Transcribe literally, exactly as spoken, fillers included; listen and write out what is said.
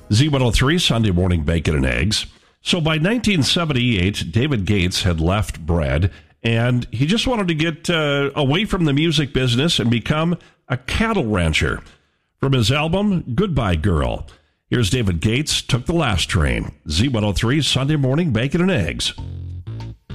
Z one oh three, Sunday Morning Bacon and Eggs. So by nineteen seventy-eight, David Gates had left Bread, and he just wanted to get uh, away from the music business and become a cattle rancher. From his album, Goodbye Girl, here's David Gates, Took the Last Train. Z one oh three, Sunday Morning Bacon and Eggs.